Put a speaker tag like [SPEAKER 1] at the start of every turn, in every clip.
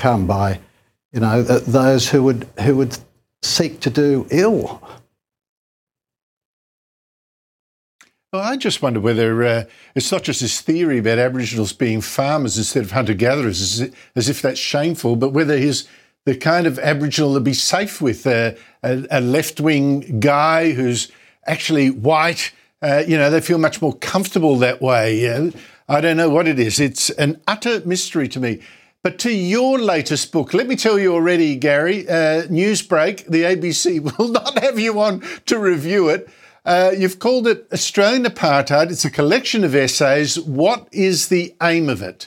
[SPEAKER 1] overcome by, those who would seek to do ill.
[SPEAKER 2] Well, I just wonder whether it's not just this theory about Aboriginals being farmers instead of hunter-gatherers, as if that's shameful, but whether he's the kind of Aboriginal to be safe with, a left-wing guy who's actually white. They feel much more comfortable that way. I don't know what it is. It's an utter mystery to me. But to your latest book, let me tell you already, Gary, Newsbreak, the ABC will not have you on to review it. You've called it Australian Apartheid. It's a collection of essays. What is the aim of it?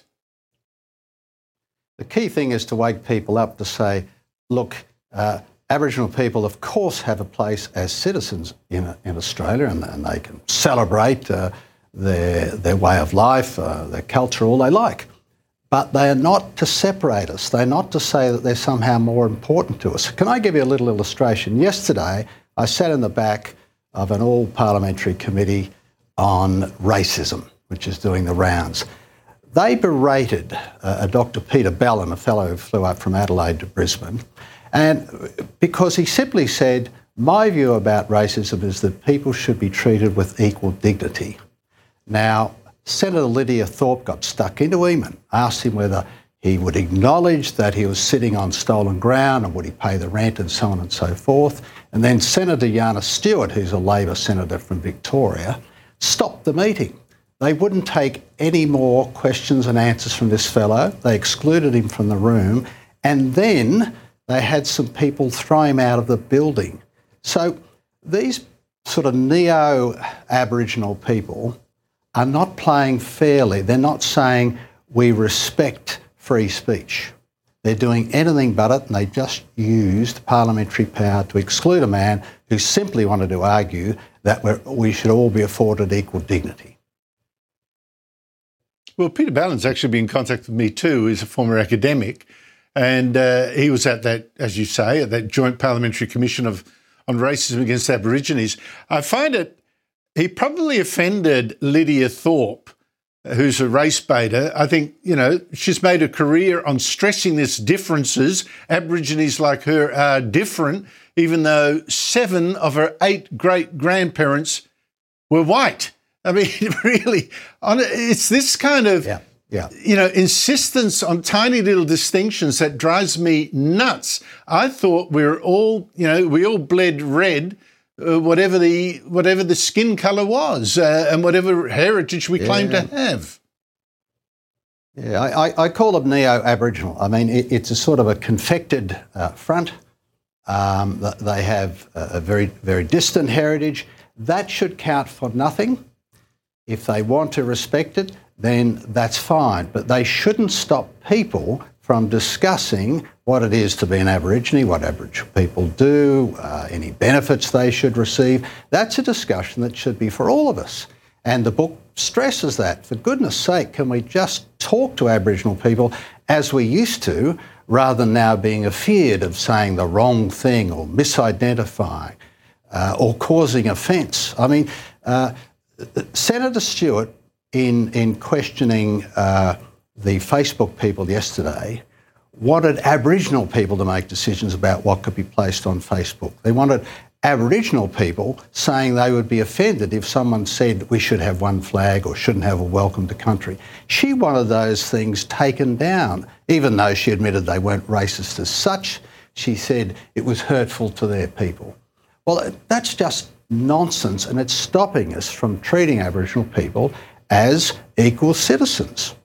[SPEAKER 1] The key thing is to wake people up to say, look, Aboriginal people, of course, have a place as citizens in Australia, and they can celebrate their way of life, their culture, all they like. But they are not to separate us. They're not to say that they're somehow more important to us. Can I give you a little illustration? Yesterday, I sat in the back of an all-parliamentary committee on racism, which is doing the rounds. They berated Dr. Peter Ballin, a fellow who flew up from Adelaide to Brisbane, and because he simply said, my view about racism is that people should be treated with equal dignity. Now, Senator Lydia Thorpe got stuck into him and asked him whether he would acknowledge that he was sitting on stolen ground and would he pay the rent and so on and so forth. And then Senator Yana Stewart, who's a Labor senator from Victoria, stopped the meeting. They wouldn't take any more questions and answers from this fellow. They excluded him from the room, and then they had some people throw him out of the building. So these sort of neo-Aboriginal people are not playing fairly. They're not saying we respect free speech. They're doing anything but it, and they just used parliamentary power to exclude a man who simply wanted to argue that we should all be afforded equal dignity.
[SPEAKER 2] Well, Peter Ballin's actually been in contact with me too. He's a former academic, and he was at that, as you say, at that Joint Parliamentary Commission on Racism Against Aborigines. I find it, he probably offended Lydia Thorpe, who's a race baiter. I think, she's made a career on stressing this differences. Aborigines like her are different, even though 7 of her 8 great-grandparents were white. I mean, really, it's this kind of, insistence on tiny little distinctions that drives me nuts. I thought we all bled red, whatever the skin colour was, and whatever heritage we claim to have.
[SPEAKER 1] Yeah, I call them neo-Aboriginal. I mean, it's a sort of a confected front. They have a very, very distant heritage. That should count for nothing. If they want to respect it, then that's fine. But they shouldn't stop people from discussing what it is to be an Aborigine, what Aboriginal people do, any benefits they should receive. That's a discussion that should be for all of us. And the book stresses that. For goodness sake, can we just talk to Aboriginal people as we used to, rather than now being afeared of saying the wrong thing or misidentifying or causing offence? I mean, Senator Stewart, in questioning the Facebook people yesterday, wanted Aboriginal people to make decisions about what could be placed on Facebook. They wanted Aboriginal people saying they would be offended if someone said we should have one flag or shouldn't have a welcome to country. She wanted those things taken down, even though she admitted they weren't racist as such. She said it was hurtful to their people. Well, that's just nonsense, and it's stopping us from treating Aboriginal people as equal citizens.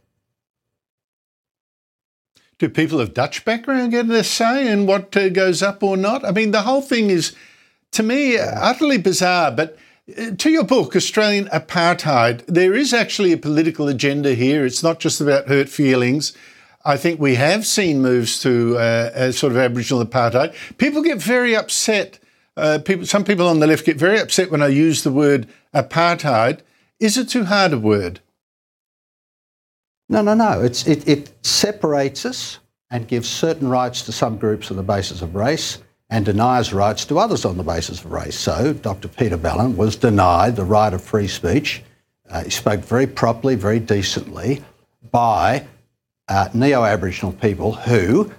[SPEAKER 2] Do people of Dutch background get a say in what goes up or not? I mean, the whole thing is, to me, utterly bizarre. But to your book, Australian Apartheid, there is actually a political agenda here. It's not just about hurt feelings. I think we have seen moves to a sort of Aboriginal apartheid. People get very upset. Some people on the left get very upset when I use the word apartheid. Is it too hard a word?
[SPEAKER 1] No. It separates us and gives certain rights to some groups on the basis of race and denies rights to others on the basis of race. So Dr. Peter Ballin was denied the right of free speech. He spoke very properly, very decently by neo-Aboriginal people who